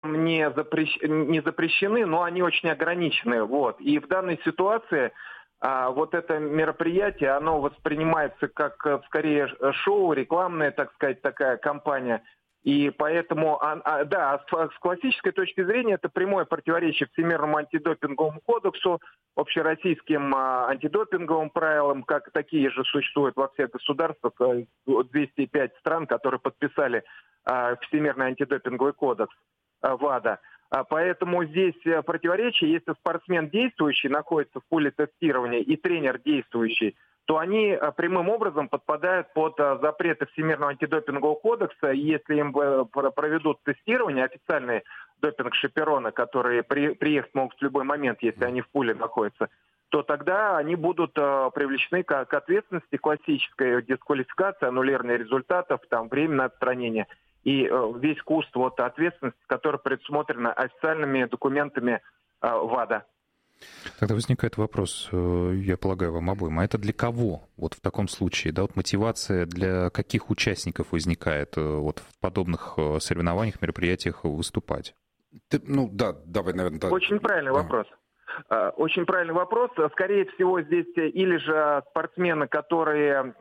не запрещены, но они очень ограничены. Вот. И в данной ситуации вот это мероприятие, оно воспринимается как скорее шоу, рекламная, так сказать, такая кампания. И поэтому, с классической точки зрения, это прямое противоречие Всемирному антидопинговому кодексу, общероссийским антидопинговым правилам, как такие же существуют во всех государствах, 205 стран, которые подписали Всемирный антидопинговый кодекс ВАДА. Поэтому здесь противоречие, если спортсмен действующий находится в пуле тестирования и тренер действующий, то они прямым образом подпадают под запреты Всемирного антидопингового кодекса. И если им проведут тестирование, официальные допинг-шапероны, которые приехать могут в любой момент, если они в пуле находятся, то тогда они будут привлечены к ответственности, классической дисквалификации, аннулирование результатов, там, временное отстранение и весь курс ответственности, которая предусмотрена официальными документами ВАДА. Тогда возникает вопрос, я полагаю, вам обоим, а это для кого вот в таком случае? Да, вот мотивация для каких участников возникает вот в подобных соревнованиях, мероприятиях выступать? Давай, наверное... Очень правильный вопрос. Очень правильный вопрос. Скорее всего, здесь или же спортсмены, которые,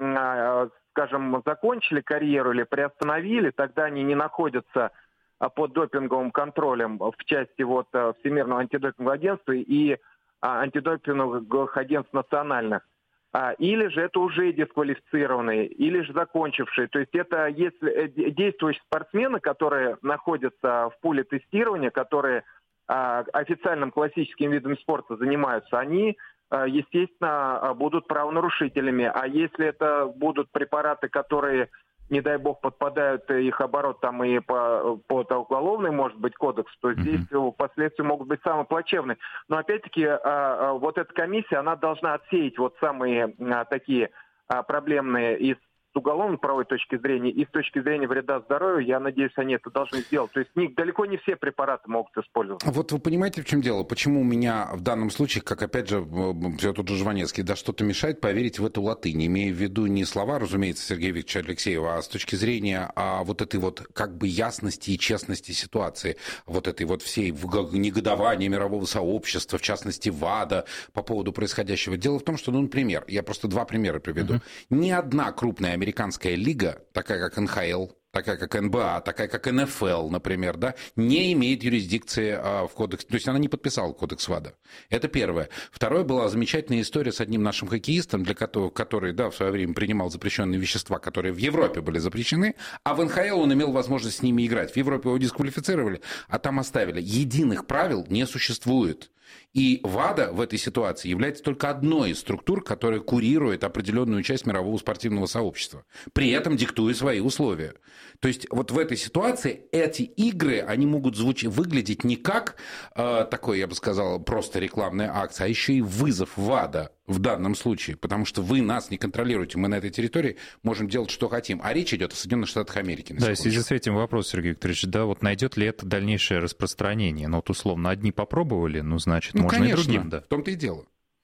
скажем, закончили карьеру или приостановили, тогда они не находятся под допинговым контролем в части Всемирного антидопингового агентства и антидопинговых агентств национальных. Или же это уже дисквалифицированные, или же закончившие. То есть это если действующие спортсмены, которые находятся в пуле тестирования, которые официальным классическим видом спорта занимаются, они, естественно, будут правонарушителями. А если это будут препараты, которые, не дай бог, подпадают их оборот там и под уголовный, может быть, кодекс, то здесь последствия могут быть самые плачевные. Но опять-таки вот эта комиссия, она должна отсеять вот самые такие проблемные из уголовно-правовой точки зрения и с точки зрения вреда здоровью, я надеюсь, они это должны сделать. То есть далеко не все препараты могут использоваться. Вот вы понимаете, в чем дело? Почему у меня в данном случае, как опять же, все тут же Жванецкий, что-то мешает поверить в эту латынь, имея в виду не слова, разумеется, Сергея Викторовича Алексеева, а с точки зрения вот этой вот как бы ясности и честности ситуации, вот этой вот всей негодования мирового сообщества, в частности ВАДА, по поводу происходящего. Дело в том, что, например, я просто два примера приведу. Ни одна крупная американская лига, такая как НХЛ, такая как НБА, такая как НФЛ, например, да, не имеет юрисдикции в кодекс, то есть она не подписала кодекс ВАДА. Это первое. Второе, была замечательная история с одним нашим хоккеистом, который, в свое время принимал запрещенные вещества, которые в Европе были запрещены, а в НХЛ он имел возможность с ними играть. В Европе его дисквалифицировали, а там оставили. Единых правил не существует. И ВАДА в этой ситуации является только одной из структур, которая курирует определенную часть мирового спортивного сообщества, при этом диктуя свои условия. То есть вот в этой ситуации эти игры, они могут выглядеть не как такой, я бы сказал, просто рекламная акция, а еще и вызов ВАДА в данном случае, потому что вы нас не контролируете, мы на этой территории можем делать, что хотим. А речь идет о Соединенных Штатах Америки. Да, в связи с этим вопрос, Сергей Викторович, да, вот найдет ли это дальнейшее распространение? Ну, вот условно, одни попробовали, значит, можно конечно, и другим, да. В том-то и дело.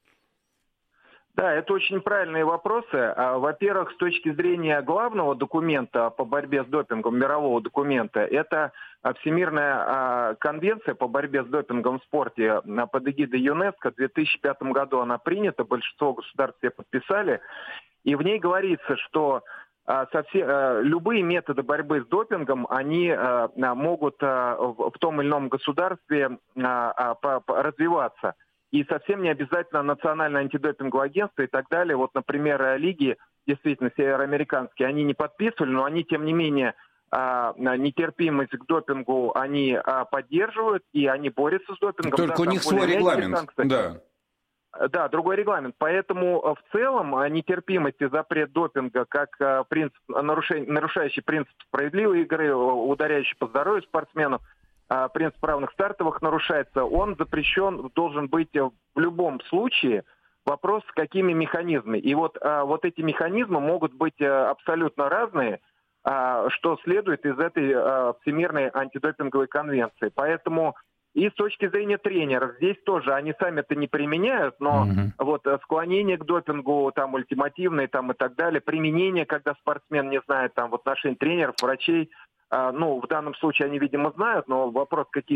Да, это очень правильные вопросы. Во-первых, с точки зрения главного документа по борьбе с допингом, мирового документа, это Всемирная конвенция по борьбе с допингом в спорте под эгидой ЮНЕСКО. В 2005 году она принята, большинство государств ее подписали. И в ней говорится, что любые методы борьбы с допингом, они могут в том или ином государстве развиваться. И совсем не обязательно национальное антидопинговое агентство и так далее. Вот, например, лиги, действительно, североамериканские, они не подписывали, но они, тем не менее, нетерпимость к допингу они поддерживают, и они борются с допингом. Только у них свой регламент, да. Да, другой регламент. Поэтому в целом нетерпимость и запрет допинга как принцип, нарушающий принцип справедливой игры, ударяющий по здоровью спортсменов, принцип равных стартовых нарушается, он запрещен, должен быть в любом случае. Вопрос, с какими механизмами. И вот эти механизмы могут быть абсолютно разные, что следует из этой Всемирной антидопинговой конвенции. Поэтому и с точки зрения тренеров, здесь тоже они сами это не применяют, но вот склонение к допингу, там, ультимативное, там, и так далее, применение, когда спортсмен не знает, там, в отношении тренеров, врачей, ну, в данном случае они, видимо, знают, но вопрос, какие